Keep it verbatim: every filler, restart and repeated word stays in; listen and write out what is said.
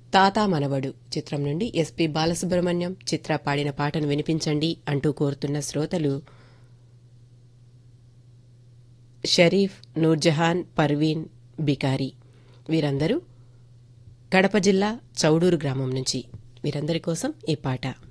తాతా మనవడు చిత్రం నుండి ఎస్పి బాలసుబ్రహ్మణ్యం చిత్ర పాడిన పాటను వినిపించండి అంటూ కోరుతున్న శ్రోతలు షరీఫ్, నూర్జహాన్, పర్వీన్, బికారి. వీరందరూ కడప జిల్లా చౌడూరు గ్రామం నుంచి. వీరందరి కోసం ఈ పాట.